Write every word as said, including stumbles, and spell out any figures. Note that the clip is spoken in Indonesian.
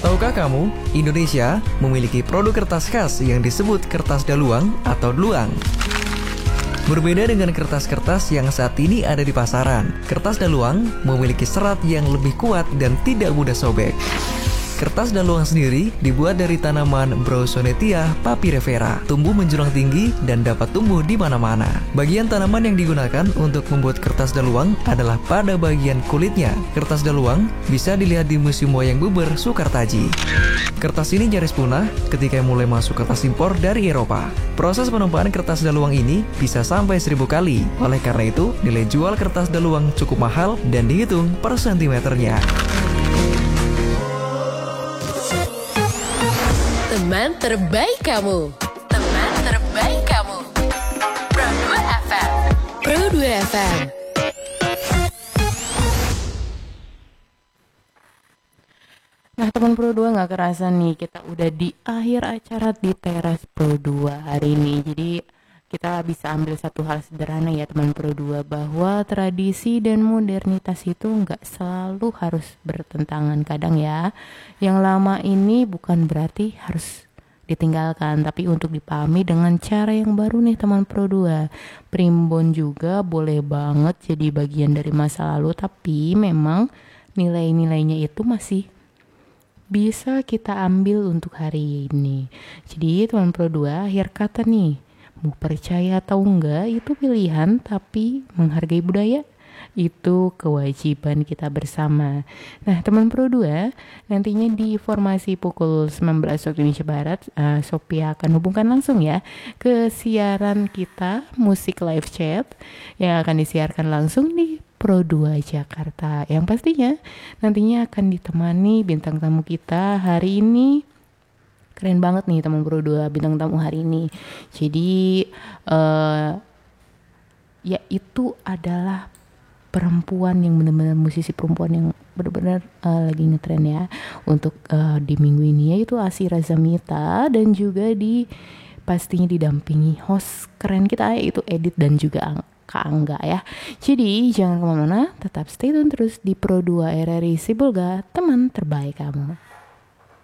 Tahukah kamu, Indonesia memiliki produk kertas khas yang disebut kertas daluang atau dluang. Berbeda dengan kertas-kertas yang saat ini ada di pasaran, kertas daluang memiliki serat yang lebih kuat dan tidak mudah sobek. Kertas daluang sendiri dibuat dari tanaman Browsonetia papyrifera, tumbuh menjulang tinggi dan dapat tumbuh di mana-mana. Bagian tanaman yang digunakan untuk membuat kertas daluang adalah pada bagian kulitnya. Kertas daluang bisa dilihat di Museum Wayang Beber Soekartaji. Kertas ini nyaris punah ketika mulai masuk kertas impor dari Eropa. Proses penumpahan kertas daluang ini bisa sampai seribu kali. Oleh karena itu, nilai jual kertas daluang cukup mahal dan dihitung per sentimeternya. Teman terbaik kamu. Teman terbaik kamu. Pro dua F M. Pro dua F M. Nah teman Pro dua, gak kerasa nih kita udah di akhir acara di teras Pro dua hari ini. Jadi kita bisa ambil satu hal sederhana ya teman Pro dua, bahwa tradisi dan modernitas itu gak selalu harus bertentangan. Kadang ya, yang lama ini bukan berarti harus ditinggalkan, tapi untuk dipahami dengan cara yang baru nih teman Pro dua. Primbon juga boleh banget jadi bagian dari masa lalu, tapi memang nilai-nilainya itu masih bisa kita ambil untuk hari ini. Jadi teman Pro dua, akhir kata nih, mau percaya atau enggak itu pilihan, tapi menghargai budaya itu kewajiban kita bersama. Nah teman Pro dua, nantinya di formasi pukul sembilan belas waktu Indonesia Barat, uh, Sophia akan hubungkan langsung ya ke siaran kita Musik Live Chat yang akan disiarkan langsung di Pro dua Jakarta, yang pastinya nantinya akan ditemani bintang tamu kita hari ini. Keren banget nih teman Pro dua bintang tamu hari ini. Jadi uh, ya itu adalah perempuan yang benar-benar musisi perempuan yang benar-benar uh, lagi ngetren ya untuk uh, di minggu ini, yaitu Asira Zamita, dan juga di pastinya didampingi host keren kita yaitu Edit dan juga Ang- Kak Angga ya. Jadi jangan kemana-mana, tetap stay tune terus di Pro dua R R I Sibolga, teman terbaik kamu.